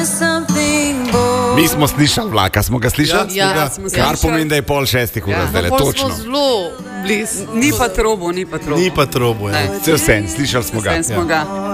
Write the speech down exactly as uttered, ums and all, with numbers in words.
Mi smo slišali vlaka, smo ga slišali? Ja, Ja, smo Kar slišali. pomeni, da je pol šestih ur, Ja. zdaj, Pol smo točno. zelo blizu. Ni pa trobo, ni pa trobo. Ni pa trobo, ja. Ne. Vse vse, slišali smo ga. Vse smo ga.